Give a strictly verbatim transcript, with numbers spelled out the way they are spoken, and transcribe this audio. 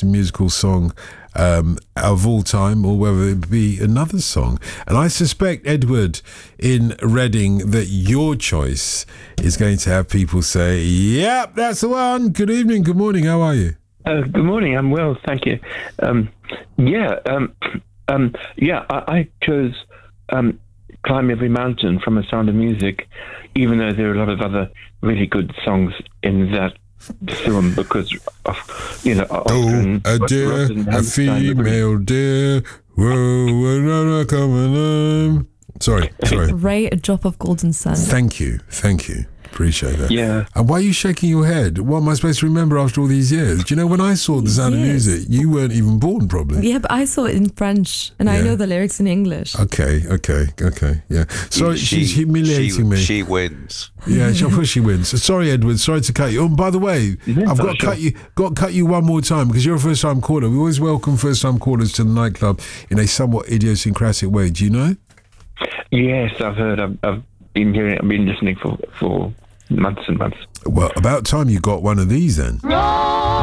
musical song um, of all time, or whether it be another song. And I suspect, Edward, in Reading, that your choice is going to have people say, yep, that's the one. Good evening, good morning, how are you? Uh, good morning, I'm well, thank you. Um, yeah, um, um, yeah, I, I chose um, Climb Every Mountain from A Sound of Music, even though there are a lot of other really good songs in that film because of, you know, oh, a deer, a female deer, whoa, whoa, coming on. Sorry, sorry. Ray, A Drop of Golden Sun. Thank you, thank you. Appreciate that. Yeah. And why are you shaking your head? What am I supposed to remember after all these years? Do you know, when I saw The Sound yes. of Music, you weren't even born, probably. Yeah, but I saw it in French, and yeah. I know the lyrics in English. Okay, okay, okay, yeah. Sorry, she, she's humiliating she, me. She wins. Yeah, of course she wins. Sorry, Edward. Sorry to cut you. Oh, by the way, yeah, I've got to sure. cut you. Got to cut you one more time because you're a first-time caller. We always welcome first-time callers to the nightclub in a somewhat idiosyncratic way. Do you know? Yes, I've heard. I've, I've been hearing. I've been listening for for. months and months. Well, about time you got one of these then.